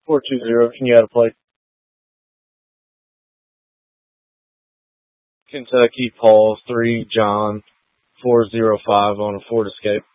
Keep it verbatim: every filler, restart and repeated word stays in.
four two zero, can you add a plate? Kentucky, Paul, three, John, four zero five on a Ford Escape.